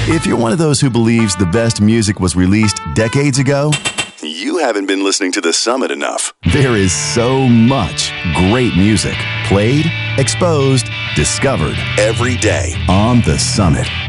If you're one of those who believes the best music was released decades ago, you haven't been listening to The Summit enough. There is so much great music played, exposed, discovered every day on The Summit.